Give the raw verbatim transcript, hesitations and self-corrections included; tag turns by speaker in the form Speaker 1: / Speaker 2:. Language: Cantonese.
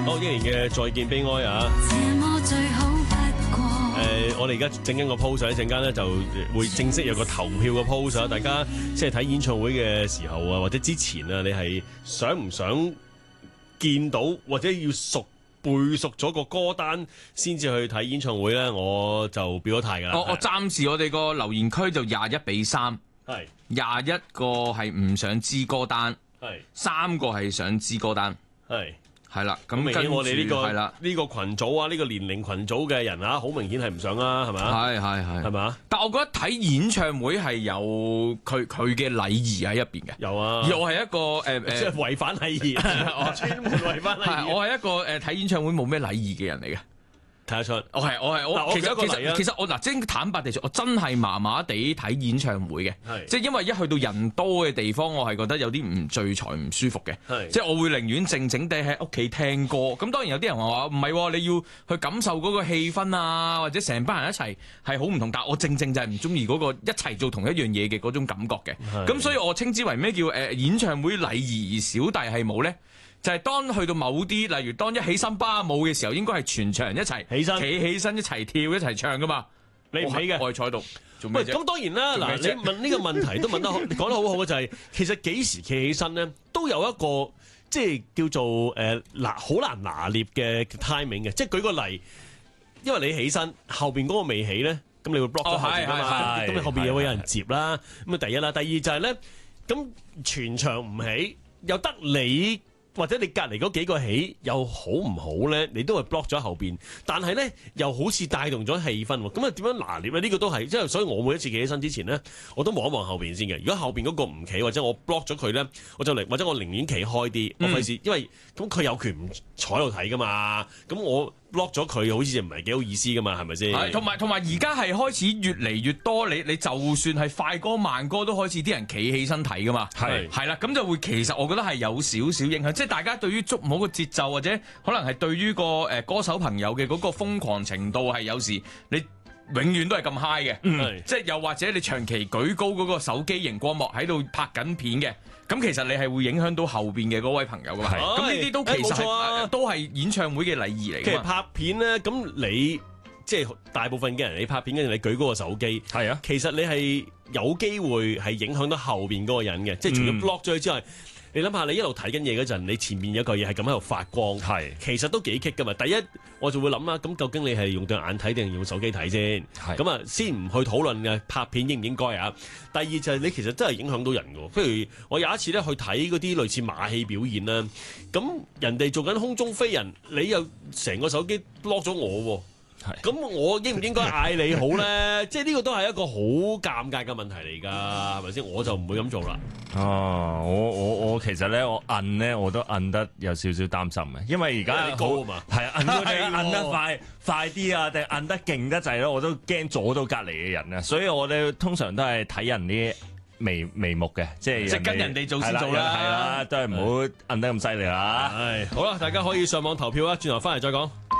Speaker 1: 好，一年嘅再見悲哀啊！
Speaker 2: 這麼最好不過。
Speaker 1: 誒，我哋而家整緊個 post，一陣間咧就會正式有個投票嘅 post 啊！大家即係睇演唱會嘅時候啊，或者之前啊，你係想唔想見到或者要熟背熟咗個歌單先至去睇演唱會咧？我就表咗態㗎啦。
Speaker 3: 我我暫時我哋個留言區就廿一比三，
Speaker 1: 係
Speaker 3: 廿一個係唔想知歌單，
Speaker 1: 係
Speaker 3: 三個係想知歌單，
Speaker 1: 係。
Speaker 3: 係啦。咁
Speaker 1: 明
Speaker 3: 跟住
Speaker 1: 顯我哋呢個
Speaker 3: 係啦，
Speaker 1: 呢個群組啊，呢個年齡群組嘅人啊，好明顯係唔想啦，係咪啊？
Speaker 3: 係係係
Speaker 1: 係咪啊？
Speaker 3: 但我覺得睇演唱會係有佢佢嘅禮儀喺入邊嘅。
Speaker 1: 有啊。
Speaker 3: 而我係一個誒
Speaker 1: 即係
Speaker 3: 誒，
Speaker 1: 違反禮儀，我專門違反禮
Speaker 3: 係
Speaker 1: 儀。
Speaker 3: 我係一個誒睇演唱會冇咩禮儀嘅人嚟嘅。
Speaker 1: 睇得出。
Speaker 3: 我係我係
Speaker 1: 嗱我
Speaker 3: 我其實其
Speaker 1: 舉一個例啊
Speaker 3: 實其實我嗱，即係坦白地說，我真係麻麻地睇演唱會嘅，
Speaker 1: 係
Speaker 3: 即係因為一去到人多嘅地方，我係覺得有啲唔聚財唔舒服嘅，
Speaker 1: 係
Speaker 3: 即係我會寧願靜靜地喺屋企聽歌。咁當然有啲人話唔係喎，你要去感受嗰個氣氛啊，或者成班人一齊係好唔同。但我正正就係唔中意嗰個一齊做同一樣嘢嘅嗰種感覺嘅。
Speaker 1: 係
Speaker 3: 咁所以我稱之為咩叫誒演唱會禮儀而小弟係冇咧？就係當去到某啲，例如當一起森巴舞嘅時候，應該係全場人一齊
Speaker 1: 起身
Speaker 3: 企起身一齊跳一齊唱噶嘛。
Speaker 1: 你唔起嘅
Speaker 3: 我係坐喺度做咩
Speaker 1: 喂，
Speaker 3: 啫？
Speaker 1: 咁當然啦，嗱，你
Speaker 3: 做咩啫
Speaker 1: 問呢個問題都問得好，講得好好嘅就係、其實幾時企起身咧，都有一個即係叫做誒嗱好難拿捏嘅 timing 嘅。即係舉個例，因為你起身，後邊嗰個未起咧，咁你會 block 咗
Speaker 3: 哦
Speaker 1: 後邊噶嘛，
Speaker 3: 係係
Speaker 1: 咁你後邊又會有人
Speaker 3: 係
Speaker 1: 接啦。咁啊第一啦，第二就係咧，咁全場唔起，又得你。或者你隔離嗰幾個起又好唔好咧？你都係 block 咗後邊，但係咧又好似帶動咗氣氛喎。咁啊點樣拿捏咧？呢、這個都係即係，所以我每一次企起身之前咧，我都望一望後邊先嘅。如果後邊嗰個唔企，或者我 block 咗佢咧，我就嚟或者我寧願企開啲，我費事，因為咁佢有權唔坐喺度睇噶嘛。咁我 block 咗佢，好似唔係幾好意思噶嘛，係咪先？
Speaker 3: 係，同埋同埋而家係開始越嚟越多，你你就算係快歌慢歌都開始啲人企起身睇噶嘛。
Speaker 1: 係
Speaker 3: 係啦，咁就會其實我覺得係有少少影響，即係大家對於捉摸個節奏，或者可能係對於個誒歌手朋友嘅嗰個瘋狂程度係有時你永遠都係咁 high 嘅，
Speaker 1: 嗯
Speaker 3: 即係又或者你長期舉高嗰個手機熒光幕喺度拍緊片嘅，咁其實你係會影響到後邊嘅嗰位朋友噶嘛。
Speaker 1: 係
Speaker 3: 咁呢啲都其實
Speaker 1: 誒冇錯啊
Speaker 3: 係都係演唱會嘅禮儀嚟
Speaker 1: 其實
Speaker 3: 㗎嘛。
Speaker 1: 拍片咧，咁你即係大部分嘅人，你拍片跟住你舉嗰個手機，
Speaker 4: 係啊，
Speaker 1: 其實你係有機會係影響到後邊嗰個人嘅，即係除咗 block 咗佢之外。你諗下，你一路睇緊嘢嗰陣，你前面有個嘢係咁喺度發光，
Speaker 4: 係
Speaker 1: 其實都幾棘噶嘛。第一，我就會諗啦，咁究竟你係用對眼睇定用手機睇先？
Speaker 4: 係
Speaker 1: 咁啊，先唔去討論嘅拍片應唔應該啊。第二就係你其實真係影響到人㗎。譬如我有一次咧去睇嗰啲類似馬戲表演啦，咁人哋做緊空中飛人，你又成個手機 block 咗我喎。咁我應唔應該嗌你好咧？即係呢個都係一個好尷尬嘅問題嚟㗎，係咪先？我就唔會咁做啦。
Speaker 4: 哦，我我我其實咧，我摁咧，我都摁得有少少擔心嘅，因為而家
Speaker 1: 因為你高啊嘛
Speaker 4: 係啊，摁到你
Speaker 3: 係喎
Speaker 4: 摁得快快啲啊，定摁得勁得滯咧，我都驚阻到隔離嘅人啊，所以我哋通常都係睇人啲眉眉目嘅，即係
Speaker 3: 即係跟人哋做先做啦
Speaker 4: 係啦，都係唔好摁得咁犀利啦。
Speaker 1: 係好啦，大家可以上網投票啦，轉頭翻嚟再講。